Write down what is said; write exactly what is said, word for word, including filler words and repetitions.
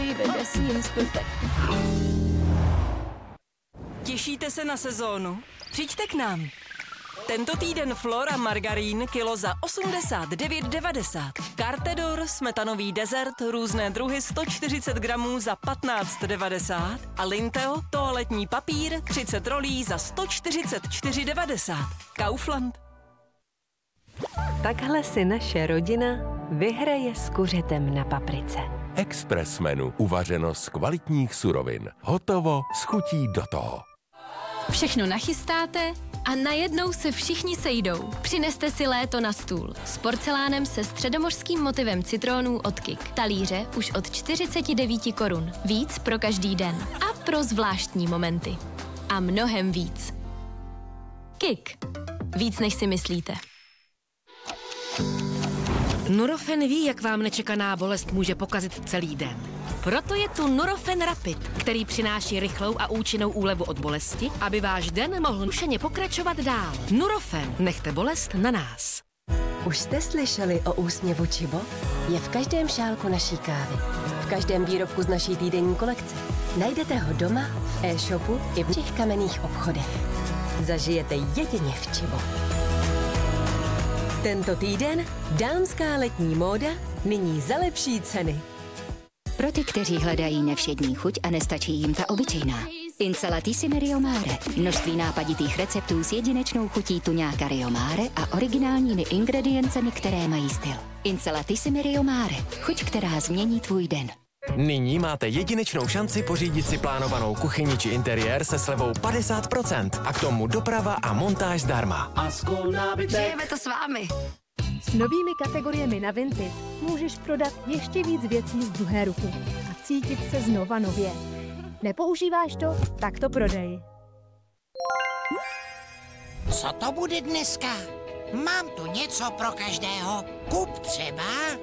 Liebe, das seems perfect. Těšíte se na sezónu? Přijďte k nám. Tento týden Flora margarín kilo za osmdesát devět devadesát. Cartedor smetanový dezert různé druhy sto čtyřicet gramů za patnáct devadesát a Linteo toaletní papír třicet rolí za sto čtyřicet čtyři devadesát. Kaufland. Takhle si naše rodina vyhraje s kuřetem na paprice. Express menu. Uvařeno z kvalitních surovin. Hotovo s chutí do toho. Všechno nachystáte a najednou se všichni sejdou. Přineste si léto na stůl. S porcelánem se středomořským motivem citrónů od Kik. Talíře už od čtyřicet devět korun. Víc pro každý den. A pro zvláštní momenty. A mnohem víc. Kik. Víc než si myslíte. Nurofen ví, jak vám nečekaná bolest může pokazit celý den. Proto je tu Nurofen Rapid, který přináší rychlou a účinnou úlevu od bolesti, aby váš den mohl nušeně pokračovat dál. Nurofen, nechte bolest na nás. Už jste slyšeli o úsměvu Čibo? Je v každém šálku naší kávy. V každém výrobku z naší týdenní kolekce. Najdete ho doma, v e-shopu i v těch kamenných obchodech. Zažijete jedině v Čibo. Tento týden dámská letní móda nyní za lepší ceny. Pro ty, kteří hledají nevšední chuť a nestačí jim ta obyčejná. Insalatissime Rio Mare. Množství nápaditých receptů s jedinečnou chutí tuňáka Rio Mare a originálními ingrediencemi, které mají styl. Insalatissime Rio Mare. Chuť, která změní tvůj den. Nyní máte jedinečnou šanci pořídit si plánovanou kuchyni či interiér se slevou padesát procent a k tomu doprava a montáž zdarma. Žijeme to s vámi. S novými kategoriemi na Vinted můžeš prodat ještě víc věcí z druhé ruky a cítit se znova nově. Nepoužíváš to? Tak to prodej. Co to bude dneska? Mám tu něco pro každého. Kup třeba